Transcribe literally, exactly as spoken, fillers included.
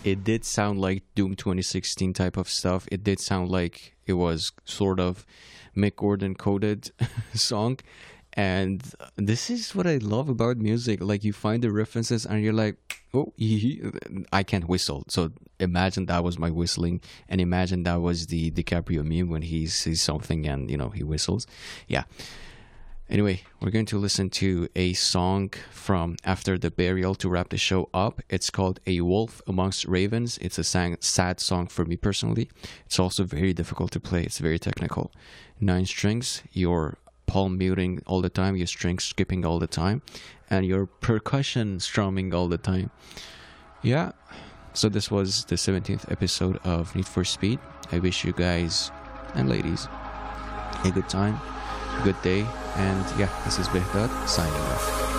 it did sound like Doom twenty sixteen type of stuff. It did sound like it was sort of Mick Gordon coded song. And this is what I love about music. Like, you find the references and you're like, oh, he, I can't whistle. So imagine that was my whistling, and imagine that was the DiCaprio meme when he sees something and, you know, he whistles. Yeah. Anyway, we're going to listen to a song from After the Burial to wrap the show up. It's called A Wolf Amongst Ravens. It's a sang- sad song for me personally. It's also very difficult to play. It's very technical. Nine strings, you're palm muting all the time, your strings skipping all the time, and your percussion strumming all the time. Yeah. So this was the seventeenth episode of Need for Speed. I wish you guys and ladies a good time, a good day, and yeah, this is Behdad signing off.